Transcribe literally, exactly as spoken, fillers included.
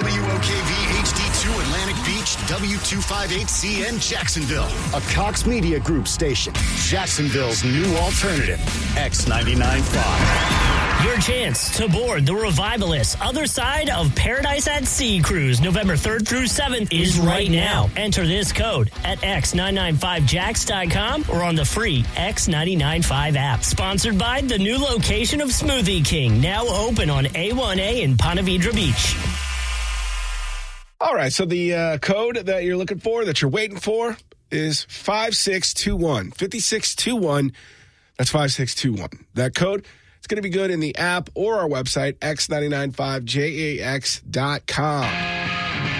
W O K V H D two Atlantic Beach, W two fifty-eight C N Jacksonville. A Cox Media Group station. Jacksonville's new alternative. X ninety-nine point five. Your chance to board the Revivalist Other Side of Paradise at Sea cruise November third through seventh is right now. Enter this code at x nine nine five jacks dot com or on the free X ninety-nine point five app. Sponsored by the new location of Smoothie King, now open on A one A in Ponte Vedra Beach. All right, so the uh, code that you're looking for, that you're waiting for, is five six two one. five six two one. That's five six two one. That code, it's going to be good in the app or our website, x nine nine five jax dot com.